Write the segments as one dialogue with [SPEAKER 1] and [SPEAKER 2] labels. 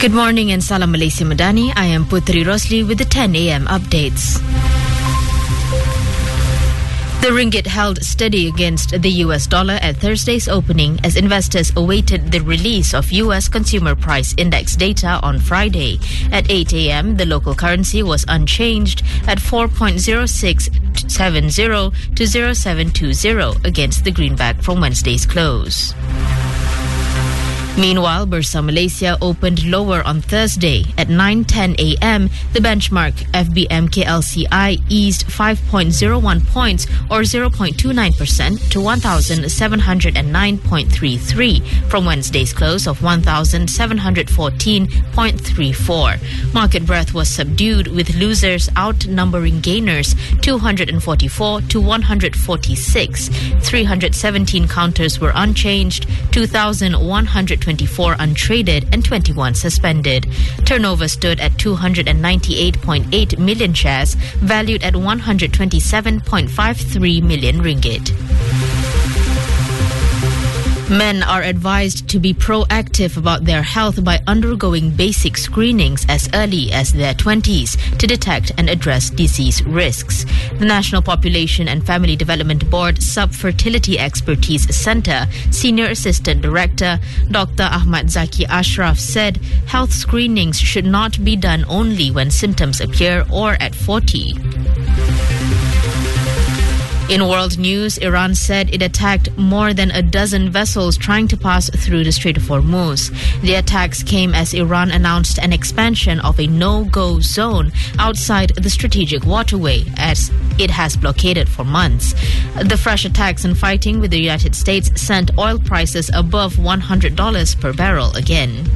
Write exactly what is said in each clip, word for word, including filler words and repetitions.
[SPEAKER 1] Good morning and Salam Malaysia Madani. I am Putri Rosli with the ten a m updates. The ringgit held steady against the U S dollar at Thursday's opening as investors awaited the release of U S Consumer Price Index data on Friday. At eight a m, the local currency was unchanged at four point zero six seven zero to zero seven two zero against the greenback from Wednesday's close. Meanwhile, Bursa Malaysia opened lower on Thursday. At nine ten a m, the benchmark F B M K L C I eased five point zero one points or zero point two nine percent to one thousand seven hundred nine point three three from Wednesday's close of one thousand seven hundred fourteen point three four. Market breadth was subdued with losers outnumbering gainers two hundred forty-four to one hundred forty-six. three hundred seventeen counters were unchanged, two thousand one hundred twenty-four untraded and twenty-one suspended. Turnover stood at two hundred ninety-eight point eight million shares, valued at one hundred twenty-seven point five three million ringgit. Men are advised to be proactive about their health by undergoing basic screenings as early as their twenties to detect and address disease risks. The National Population and Family Development Board Subfertility Expertise Centre Senior Assistant Director Doctor Ahmad Zaki Ashraf said health screenings should not be done only when symptoms appear or at forty. In world news, Iran said it attacked more than a dozen vessels trying to pass through the Strait of Hormuz. The attacks came as Iran announced an expansion of a no-go zone outside the strategic waterway, as it has blockaded for months. The fresh attacks and fighting with the United States sent oil prices above one hundred dollars per barrel again.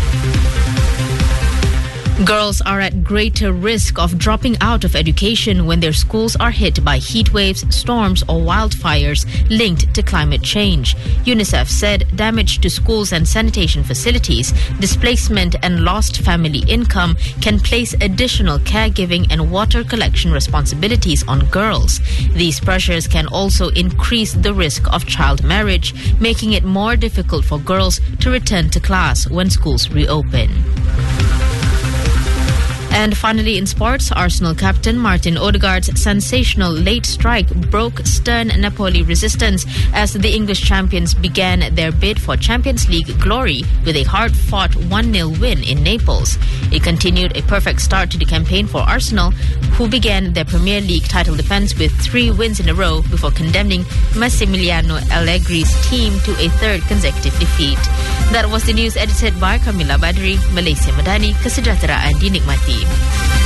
[SPEAKER 1] Girls are at greater risk of dropping out of education when their schools are hit by heat waves, storms or wildfires linked to climate change. UNICEF said damage to schools and sanitation facilities, displacement and lost family income can place additional caregiving and water collection responsibilities on girls. These pressures can also increase the risk of child marriage, making it more difficult for girls to return to class when schools reopen. And finally in sports, Arsenal captain Martin Odegaard's sensational late strike broke stern Napoli resistance as the English champions began their bid for Champions League glory with a hard-fought one nil win in Naples. It continued a perfect start to the campaign for Arsenal, who began their Premier League title defence with three wins in a row before condemning Massimiliano Allegri's team to a third consecutive defeat. That was the news edited by Kamila Badri. Malaysia Madani, kesejahteraan dinikmati.